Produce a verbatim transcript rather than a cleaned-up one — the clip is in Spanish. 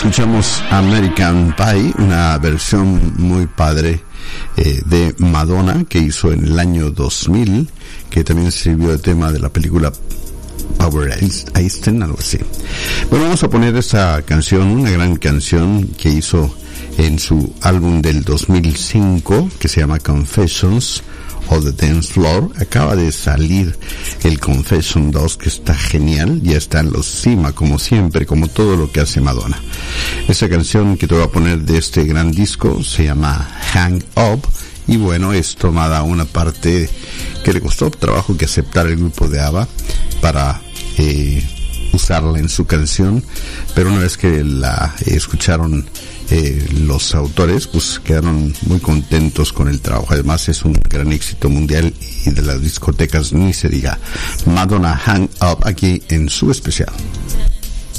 Escuchamos American Pie, una versión muy padre eh, de Madonna que hizo en el año dos mil, que también sirvió de tema de la película Power Einstein, algo así. Bueno, vamos a poner esta canción, una gran canción que hizo en su álbum del dos mil cinco, que se llama Confessions of the Dance Floor. Acaba de salir el Confession dos, que está genial, ya está en los cima, como siempre, como todo lo que hace Madonna. Esa canción que te voy a poner de este gran disco se llama Hang Up, y bueno, es tomada una parte que le costó trabajo que aceptar el grupo de ABBA para eh, usarla en su canción, pero una vez que la escucharon Eh, los autores, pues quedaron muy contentos con el trabajo. Además es un gran éxito mundial y de las discotecas ni se diga. Madonna Hang Up, aquí en su especial.